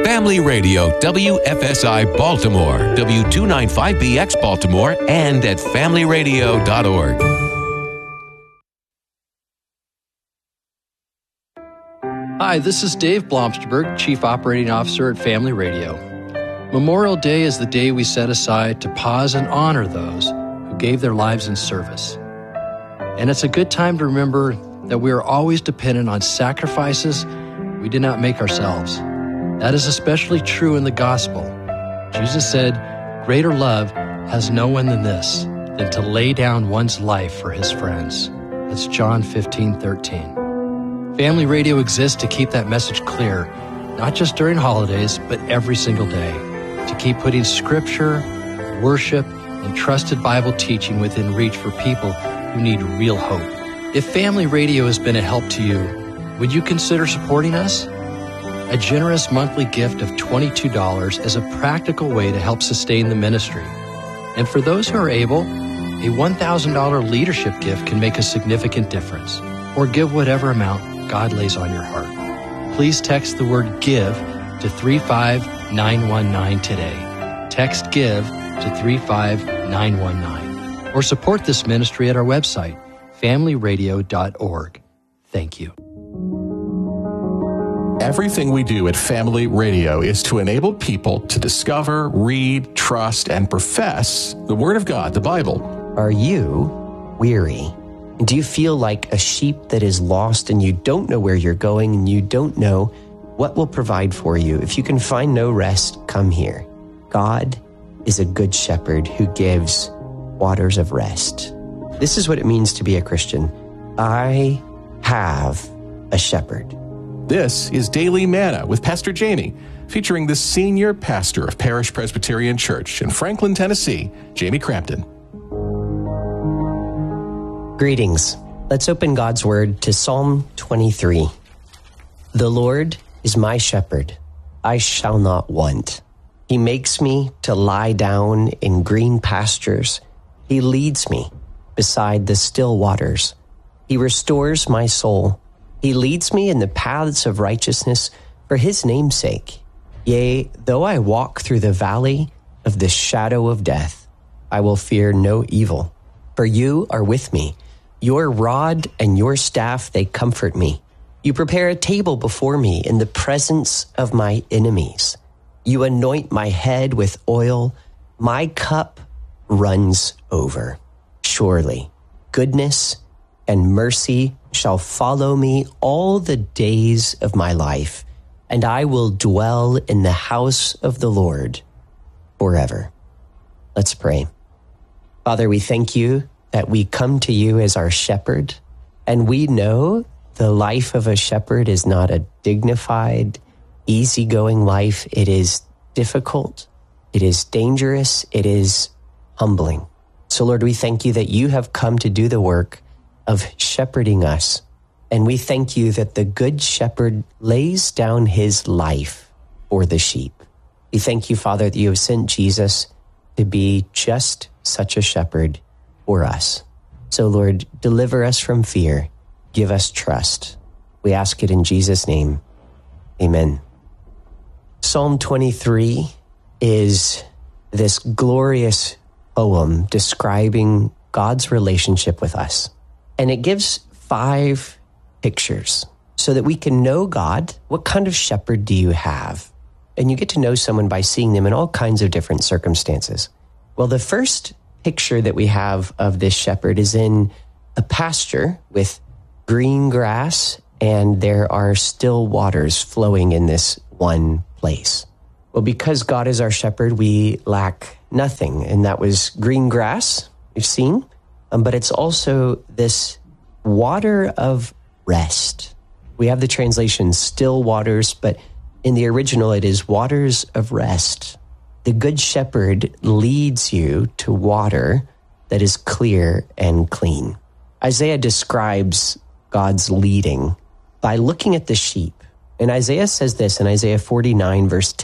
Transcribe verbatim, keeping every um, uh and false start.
Family Radio, W F S I Baltimore, W two ninety-five B X Baltimore, and at family radio dot org. Hi, this is Dave Blomsterberg, Chief Operating Officer at Family Radio. Memorial Day is the day we set aside to pause and honor those who gave their lives in service. And it's a good time to remember that we are always dependent on sacrifices we did not make ourselves. That is especially true in the gospel. Jesus said, "Greater love has no one than this, than to lay down one's life for his friends." That's John fifteen thirteen. Family Radio exists to keep that message clear, not just during holidays, but every single day, to keep putting scripture, worship, and trusted Bible teaching within reach for people who need real hope. If Family Radio has been a help to you, would you consider supporting us? A generous monthly gift of twenty-two dollars is a practical way to help sustain the ministry. And for those who are able, a one thousand dollars leadership gift can make a significant difference. Or give whatever amount God lays on your heart. Please text the word GIVE to three five nine one nine today. Text GIVE to three five nine one nine. Or support this ministry at our website, family radio dot org. Thank you. Everything we do at Family Radio is to enable people to discover, read, trust, and profess the Word of God, the Bible. Are you weary? Do you feel like a sheep that is lost and you don't know where you're going and you don't know what will provide for you? If you can find no rest, come here. God is a good shepherd who gives waters of rest. This is what it means to be a Christian. I have a shepherd. This is Daily Manna with Pastor Jamie, featuring the senior pastor of Parish Presbyterian Church in Franklin, Tennessee, Jamie Crampton. Greetings. Let's open God's Word to Psalm twenty-three. The Lord is my shepherd. I shall not want. He makes me to lie down in green pastures. He leads me beside the still waters. He restores my soul. He leads me in the paths of righteousness for his name's sake. Yea, though I walk through the valley of the shadow of death, I will fear no evil, for you are with me. Your rod and your staff, they comfort me. You prepare a table before me in the presence of my enemies. You anoint my head with oil. My cup runs over. Surely, goodness and mercy shall follow me all the days of my life, and I will dwell in the house of the Lord forever. Let's pray. Father, we thank you that we come to you as our shepherd, and we know the life of a shepherd is not a dignified, easygoing life. It is difficult, it is dangerous, it is humbling. So Lord, we thank you that you have come to do the work of shepherding us, and we thank you that the good shepherd lays down his life for the sheep. We thank you, Father, that you have sent Jesus to be just such a shepherd for us. So Lord, deliver us from fear. Give us trust. We ask it in Jesus' name. Amen. Psalm twenty-three is this glorious poem describing God's relationship with us. And it gives five pictures so that we can know God. What kind of shepherd do you have? And you get to know someone by seeing them in all kinds of different circumstances. Well, the first picture that we have of this shepherd is in a pasture with green grass, and there are still waters flowing in this one place. Well, because God is our shepherd, we lack nothing. And that was green grass, we've seen, um, but it's also this water of rest. We have the translation still waters, but in the original it is waters of rest. The good shepherd leads you to water that is clear and clean. Isaiah describes God's leading by looking at the sheep. And Isaiah says this in Isaiah forty-nine, verse ten.